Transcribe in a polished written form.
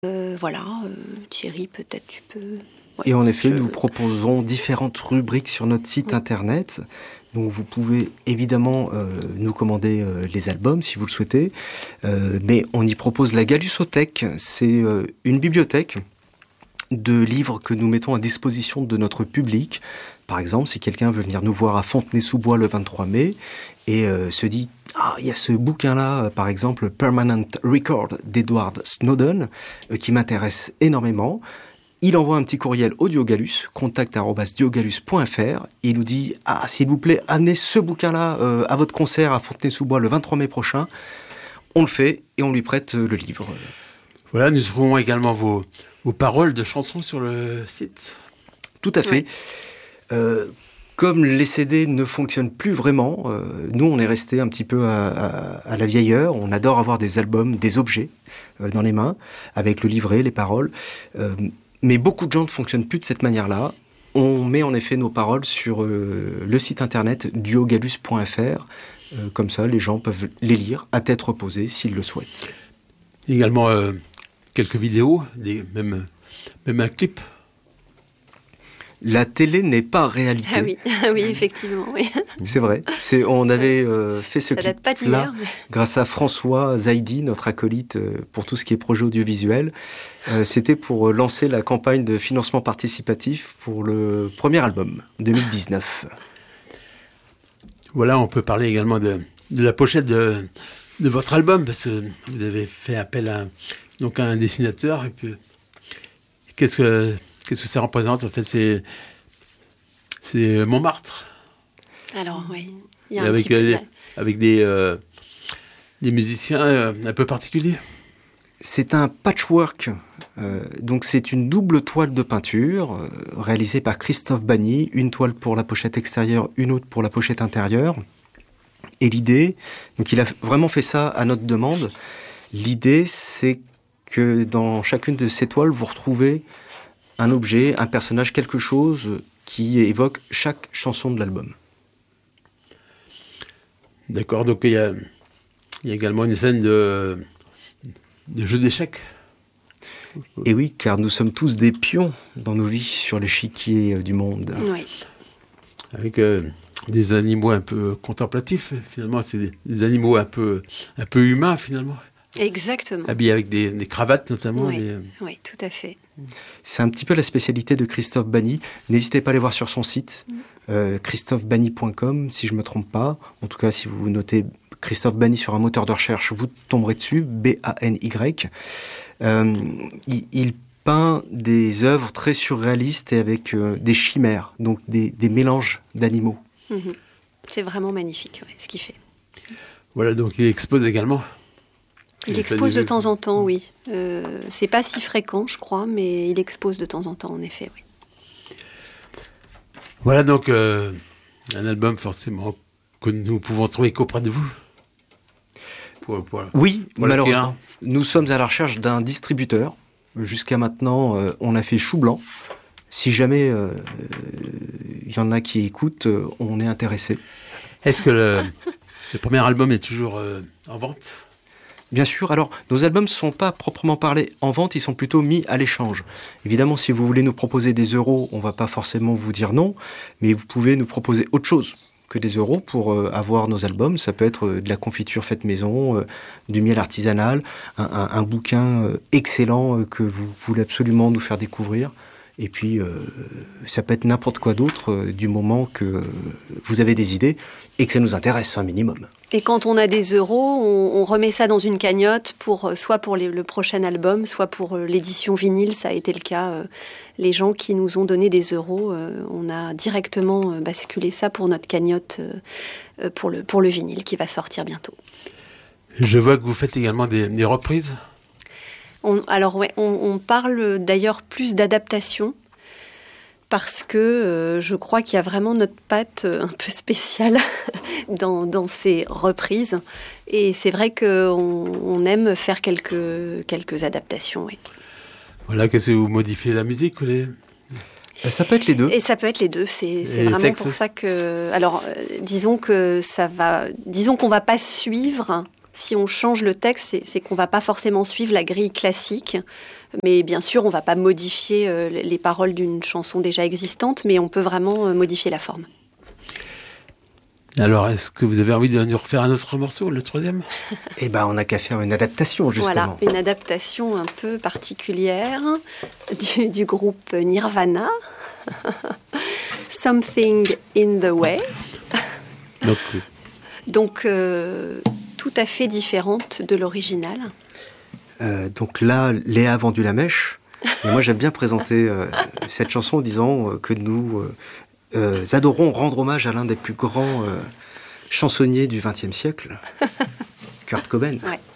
Voilà, Thierry, peut-être tu peux... Ouais, Et en effet, nous proposons différentes rubriques sur notre site internet. Donc vous pouvez évidemment nous commander les albums si vous le souhaitez. Mais on y propose la Galusothèque. C'est une bibliothèque de livres que nous mettons à disposition de notre public. Par exemple, si quelqu'un veut venir nous voir à Fontenay-sous-Bois le 23 mai et se dit « Ah, il y a ce bouquin-là, par exemple, Permanent Record d'Edward Snowden, qui m'intéresse énormément », il envoie un petit courriel au Diogalus, contact@diogalus.fr, et il nous dit « Ah, s'il vous plaît, amenez ce bouquin-là à votre concert à Fontenay-sous-Bois le 23 mai prochain ». On le fait et on lui prête le livre. Voilà, nous trouvons également vos paroles de chansons sur le site. Tout à fait. Comme les CD ne fonctionnent plus vraiment, nous on est resté un petit peu à la vieille heure. On adore avoir des albums, des objets dans les mains, avec le livret, les paroles. Mais beaucoup de gens ne fonctionnent plus de cette manière-là. On met en effet nos paroles sur le site internet diogalus.fr. Comme ça, les gens peuvent les lire à tête reposée s'ils le souhaitent. Également quelques vidéos, même un clip. La télé n'est pas réalité. Ah oui, effectivement, oui. C'est vrai. On avait fait ce clip-là mais... grâce à François Zaidi, notre acolyte pour tout ce qui est projet audiovisuel. C'était pour lancer la campagne de financement participatif pour le premier album, 2019. Voilà, on peut parler également de la pochette de votre album, parce que vous avez fait appel à un dessinateur. Et puis, qu'est-ce que ça représente? En fait, c'est Montmartre. Alors, oui, il y a un petit peu... Avec des musiciens un peu particuliers. C'est un patchwork. Donc, c'est une double toile de peinture réalisée par Christophe Bagny. Une toile pour la pochette extérieure, une autre pour la pochette intérieure. Et l'idée... Donc, il a vraiment fait ça à notre demande. L'idée, c'est que dans chacune de ces toiles, vous retrouvez un objet, un personnage, quelque chose qui évoque chaque chanson de l'album. D'accord, donc il y a également une scène de jeu d'échecs. Et oui, car nous sommes tous des pions dans nos vies sur l'échiquier du monde. Oui. Avec des animaux un peu contemplatifs, finalement, c'est des animaux un peu humains, finalement. Exactement. Habillés avec des cravates, notamment. Oui, tout à fait. C'est un petit peu la spécialité de Christophe Bagny. N'hésitez pas à aller voir sur son site, christophebagny.com, si je ne me trompe pas. En tout cas, si vous notez Christophe Bagny sur un moteur de recherche, vous tomberez dessus, B-A-N-Y. Il peint des œuvres très surréalistes et avec des chimères, donc des mélanges d'animaux. Mmh. C'est vraiment magnifique, ce qu'il fait. Voilà, donc il expose également. Il expose de temps en temps, oui. C'est pas si fréquent, je crois, mais il expose de temps en temps, en effet, oui. Voilà donc un album forcément que nous pouvons trouver qu'auprès de vous. Oui, malheureusement. Nous sommes à la recherche d'un distributeur. Jusqu'à maintenant, on a fait chou blanc. Si jamais il y en a qui écoutent, on est intéressé. Est-ce que le premier album est toujours en vente ? Bien sûr. Alors, nos albums ne sont pas proprement parlés en vente, ils sont plutôt mis à l'échange. Évidemment, si vous voulez nous proposer des euros, on ne va pas forcément vous dire non, mais vous pouvez nous proposer autre chose que des euros pour avoir nos albums. Ça peut être de la confiture faite maison, du miel artisanal, un bouquin excellent que vous voulez absolument nous faire découvrir. Et puis, ça peut être n'importe quoi d'autre du moment que vous avez des idées et que ça nous intéresse un minimum. Et quand on a des euros, on remet ça dans une cagnotte, soit pour le prochain album, soit pour l'édition vinyle. Ça a été le cas. Les gens qui nous ont donné des euros, on a directement basculé ça pour notre cagnotte pour le vinyle qui va sortir bientôt. Je vois que vous faites également des reprises. On parle d'ailleurs plus d'adaptation. Parce que je crois qu'il y a vraiment notre patte un peu spéciale dans ces reprises. Et c'est vrai qu'on aime faire quelques adaptations, oui. Voilà, qu'est-ce que vous modifiez la musique Ça peut être les deux. Et ça peut être les deux. C'est vraiment pour ça que... Alors, disons qu'on ne va pas suivre Si on change le texte, c'est qu'on ne va pas forcément suivre la grille classique. Mais bien sûr, on ne va pas modifier les paroles d'une chanson déjà existante, mais on peut vraiment modifier la forme. Alors, est-ce que vous avez envie de nous refaire un autre morceau, le troisième ? Eh ben, on n'a qu'à faire une adaptation, justement. Voilà, une adaptation un peu particulière du groupe Nirvana. Something in the way. Donc tout à fait différente de l'original. Donc là, Léa a vendu la mèche. Et moi, j'aime bien présenter cette chanson en disant que nous adorons rendre hommage à l'un des plus grands chansonniers du XXe siècle, Kurt Cobain. Ouais.